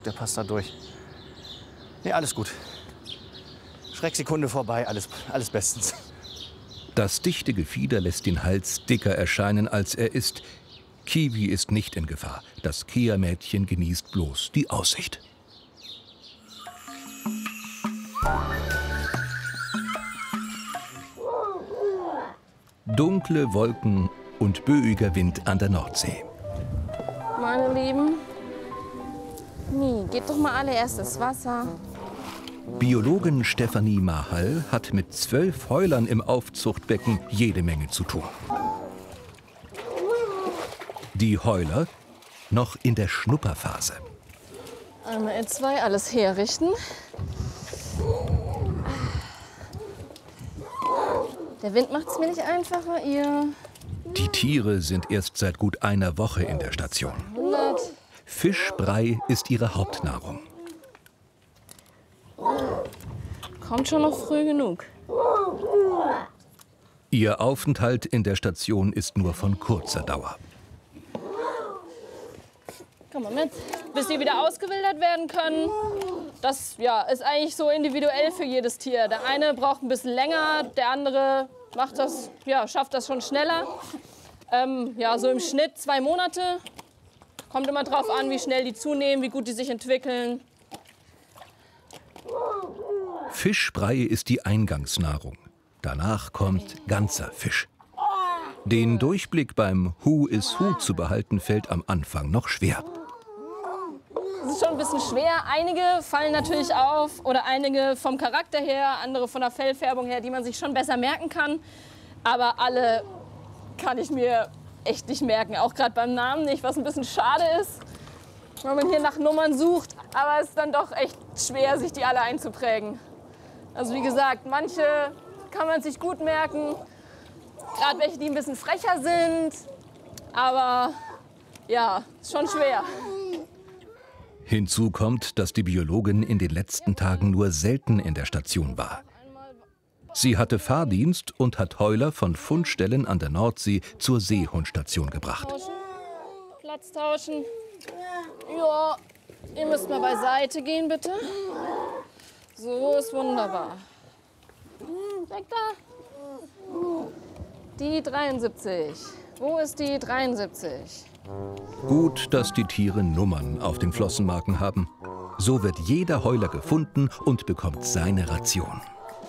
Der passt da durch. Nee, alles gut. Schrecksekunde vorbei, alles bestens. Das dichte Gefieder lässt den Hals dicker erscheinen, als er ist. Kiwi ist nicht in Gefahr. Das Kea-Mädchen genießt bloß die Aussicht. Dunkle Wolken und böiger Wind an der Nordsee. Meine Lieben, geht doch mal alle erst ins Wasser. Biologin Stefanie Mahal hat mit 12 Heulern im Aufzuchtbecken jede Menge zu tun. Die Heuler noch in der Schnupperphase. Einmal zwei, alles herrichten. Der Wind macht es mir nicht einfacher, ihr. Die Tiere sind erst seit gut einer Woche in der Station. 100. Fischbrei ist ihre Hauptnahrung. Kommt schon noch früh genug. Ihr Aufenthalt in der Station ist nur von kurzer Dauer. Komm mal mit. Bis sie wieder ausgewildert werden können. Das ist eigentlich so individuell für jedes Tier. Der eine braucht ein bisschen länger, der andere macht das, schafft das schon schneller. So im Schnitt 2 Monate. Kommt immer drauf an, wie schnell die zunehmen, wie gut die sich entwickeln. Fischbrei ist die Eingangsnahrung. Danach kommt ganzer Fisch. Den Durchblick beim Who is Who zu behalten, fällt am Anfang noch schwer. Es ist schon ein bisschen schwer. Einige fallen natürlich auf oder einige vom Charakter her, andere von der Fellfärbung her, die man sich schon besser merken kann. Aber alle kann ich mir echt nicht merken, auch gerade beim Namen nicht, was ein bisschen schade ist, wenn man hier nach Nummern sucht. Aber es ist dann doch echt schwer, sich die alle einzuprägen. Also wie gesagt, manche kann man sich gut merken, gerade welche, die ein bisschen frecher sind. Aber ja, ist schon schwer. Hinzu kommt, dass die Biologin in den letzten Tagen nur selten in der Station war. Sie hatte Fahrdienst und hat Heuler von Fundstellen an der Nordsee zur Seehundstation gebracht. Platz tauschen. Ja, ihr müsst mal beiseite gehen, bitte. So ist wunderbar. Weg da. Die 73. Wo ist die 73? Gut, dass die Tiere Nummern auf den Flossenmarken haben. So wird jeder Heuler gefunden und bekommt seine Ration.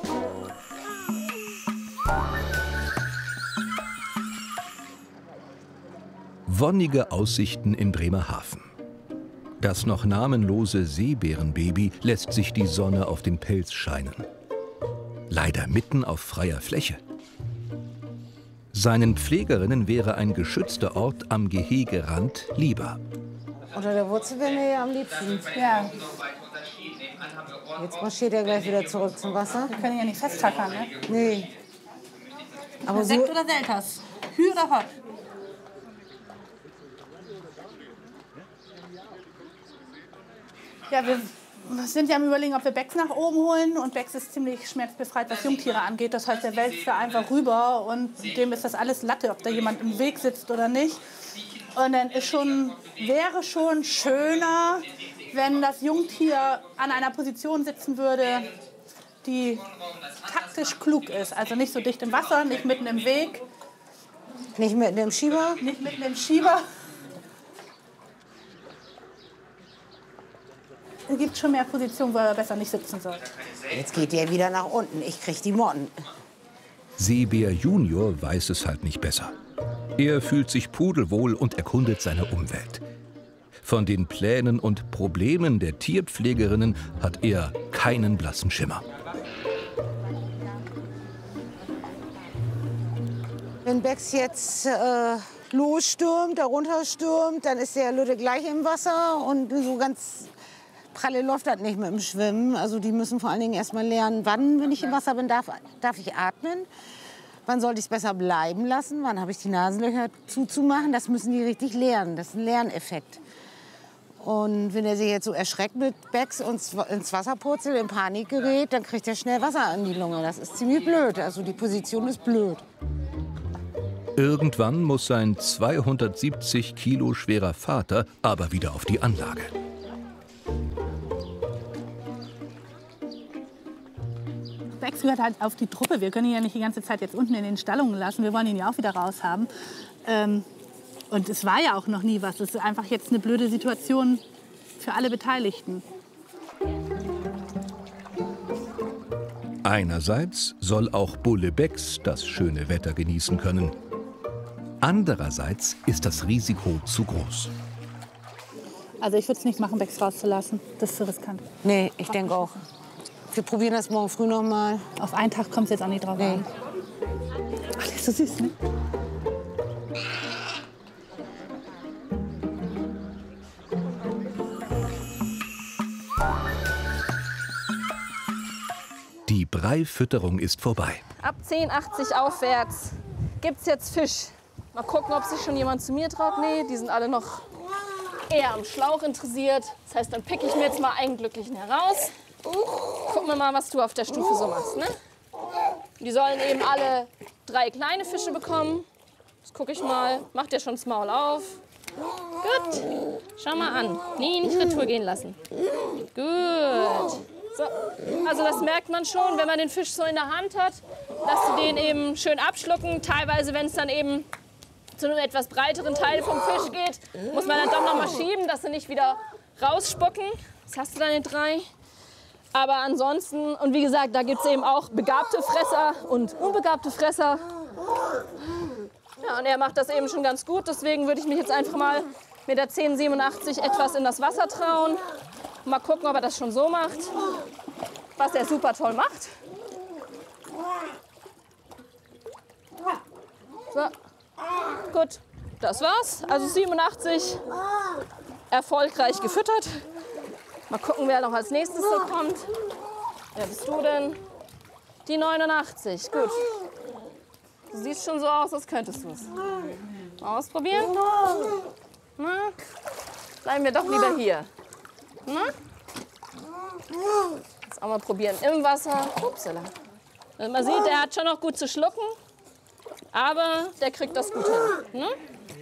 Wonnige Aussichten in Bremerhaven. Das noch namenlose Seebärenbaby lässt sich die Sonne auf den Pelz scheinen. Leider mitten auf freier Fläche. Seinen Pflegerinnen wäre ein geschützter Ort am Gehegerand lieber. Unter der Wurzel wäre mir ja am liebsten. Ja. Jetzt marschiert er gleich wieder zurück zum Wasser. Wir können ihn ja nicht festtackern, ne? Nee. Aber Sekt so oder Selters? Hü oder Hot? Ja, wir sind ja am Überlegen, ob wir Becks nach oben holen. Und Becks ist ziemlich schmerzbefreit, was Jungtiere angeht. Das heißt, der wälzt da einfach rüber und dem ist das alles Latte, ob da jemand im Weg sitzt oder nicht. Und dann wäre schon schöner, wenn das Jungtier an einer Position sitzen würde, die taktisch klug ist. Also nicht so dicht im Wasser, nicht mitten im Weg. nicht mitten im Schieber. Nicht mitten im Schieber. Es gibt schon mehr Positionen, wo er besser nicht sitzen soll. Jetzt geht der wieder nach unten. Ich krieg die Motten. Seebär Junior weiß es halt nicht besser. Er fühlt sich pudelwohl und erkundet seine Umwelt. Von den Plänen und Problemen der Tierpflegerinnen hat er keinen blassen Schimmer. Wenn Becks jetzt losstürmt, darunter stürmt, dann ist der Lütte gleich im Wasser. Und so ganz pralle läuft das nicht mit dem Schwimmen. Also die müssen vor allen Dingen erst mal lernen, wann, wenn ich im Wasser bin, darf ich atmen. Wann sollte ich es besser bleiben lassen? Wann habe ich die Nasenlöcher zuzumachen? Das müssen die richtig lernen. Das ist ein Lerneffekt. Und wenn er sich jetzt so erschreckt mit Becks und ins Wasser purzelt, in Panik gerät, dann kriegt er schnell Wasser in die Lunge. Das ist ziemlich blöd. Also die Position ist blöd. Irgendwann muss sein 270 Kilo schwerer Vater aber wieder auf die Anlage. Becks gehört halt auf die Truppe. Wir können ihn ja nicht die ganze Zeit jetzt unten in den Stallungen lassen. Wir wollen ihn ja auch wieder raus haben. Und es war ja auch noch nie was. Es ist einfach jetzt eine blöde Situation für alle Beteiligten. Einerseits soll auch Bulle Becks das schöne Wetter genießen können. Andererseits ist das Risiko zu groß. Also ich würde es nicht machen, Becks rauszulassen. Das ist zu riskant. Nee, ich denke auch. Wir probieren das morgen früh noch mal. Auf einen Tag kommt es jetzt auch nicht drauf an. Ach, der ist so süß, ne? Die Breifütterung ist vorbei. Ab 10,80 aufwärts gibt's jetzt Fisch. Mal gucken, ob sich schon jemand zu mir traut. Nee, die sind alle noch eher am Schlauch interessiert. Das heißt, dann picke ich mir jetzt mal einen Glücklichen heraus. Gucken wir mal, was du auf der Stufe so machst. Ne? Die sollen eben alle 3 kleine Fische bekommen. Das gucke ich mal. Macht ihr schon das Maul auf? Gut. Schau mal an. Nee, nicht retour gehen lassen. Gut. So. Also das merkt man schon, wenn man den Fisch so in der Hand hat, dass sie den eben schön abschlucken. Teilweise, wenn es dann eben zu einem etwas breiteren Teil vom Fisch geht, muss man dann doch noch mal schieben, dass sie nicht wieder rausspucken. Jetzt hast du deine 3. Aber ansonsten, und wie gesagt, da gibt es eben auch begabte Fresser und unbegabte Fresser. Ja, und er macht das eben schon ganz gut. Deswegen würde ich mich jetzt einfach mal mit der 1087 etwas in das Wasser trauen. Mal gucken, ob er das schon so macht, was er super toll macht. So, gut, das war's. Also 87 erfolgreich gefüttert. Mal gucken, wer noch als nächstes so kommt. Wer bist du denn? Die 89, gut. Du siehst schon so aus, als könntest du es. Mal ausprobieren. Na? Bleiben wir doch lieber hier. Na? Jetzt auch mal probieren im Wasser. Upsala. Also man sieht, der hat schon noch gut zu schlucken, aber der kriegt das gut hin. Ne?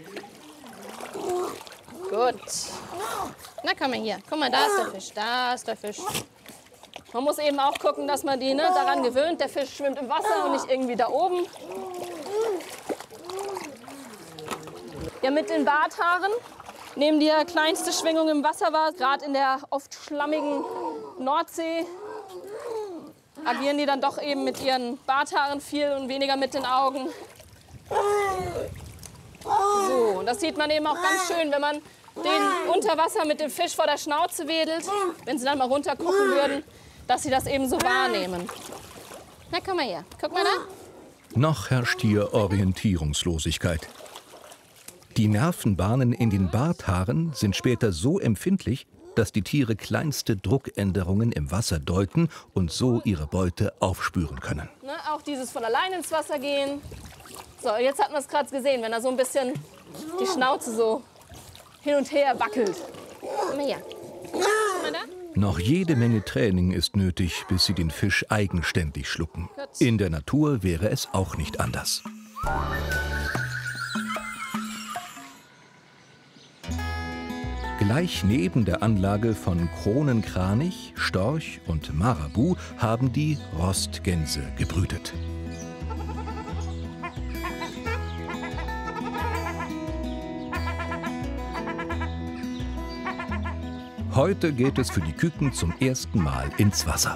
Gut. Na komm mal hier. Guck mal, da ist der Fisch. Da ist der Fisch. Man muss eben auch gucken, dass man die daran gewöhnt. Der Fisch schwimmt im Wasser und nicht irgendwie da oben. Ja, mit den Barthaaren nehmen die ja kleinste Schwingung im Wasser wahr. Gerade in der oft schlammigen Nordsee agieren die dann doch eben mit ihren Barthaaren viel und weniger mit den Augen. So, und das sieht man eben auch ganz schön, wenn man den unter Wasser mit dem Fisch vor der Schnauze wedelt, wenn sie dann mal runter gucken würden, dass sie das eben so wahrnehmen. Na, komm mal her. Guck mal da. Noch herrscht hier Orientierungslosigkeit. Die Nervenbahnen in den Barthaaren sind später so empfindlich, dass die Tiere kleinste Druckänderungen im Wasser deuten und so ihre Beute aufspüren können. Ne, auch dieses von allein ins Wasser gehen. So, jetzt hat man es gerade gesehen, wenn er so ein bisschen die Schnauze so hin und her wackelt. Komm mal her. Komm mal da. Noch jede Menge Training ist nötig, bis sie den Fisch eigenständig schlucken. Gut. In der Natur wäre es auch nicht anders. Gleich neben der Anlage von Kronenkranich, Storch und Marabu haben die Rostgänse gebrütet. Heute geht es für die Küken zum ersten Mal ins Wasser.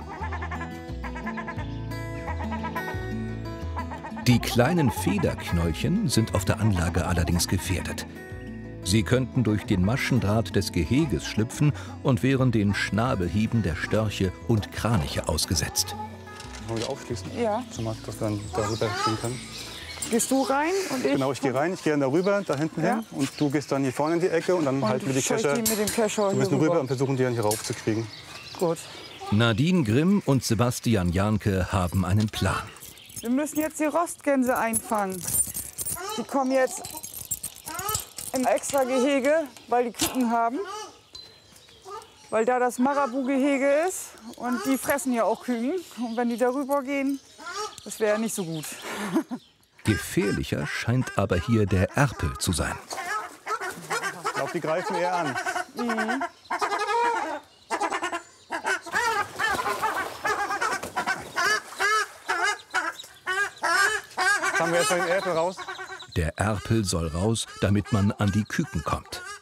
Die kleinen Federknäulchen sind auf der Anlage allerdings gefährdet. Sie könnten durch den Maschendraht des Geheges schlüpfen und wären den Schnabelhieben der Störche und Kraniche ausgesetzt. Wollen wir aufschließen? Ja. Schon mal, dass wir dann darüber gehen können. Gehst du rein und ich? Genau, ich gehe rein, ich gehe dann darüber, da hinten Ja. hin. Und du gehst dann hier vorne in die Ecke und dann halten wir die Kescher. mit dem Kescher Wir müssen rüber und versuchen, die dann hier raufzukriegen. Gut. Nadine Grimm und Sebastian Jahnke haben einen Plan. Wir müssen jetzt die Rostgänse einfangen. Die kommen jetzt im extra Gehege, weil die Küken haben. Weil da das Marabu-Gehege ist und die fressen ja auch Küken. Und wenn die darüber gehen, das wäre ja nicht so gut. Gefährlicher scheint aber hier der Erpel zu sein. Ich glaube, die greifen eher an. haben wir erst mal den Erpel raus. Der Erpel soll raus, damit man an die Küken kommt.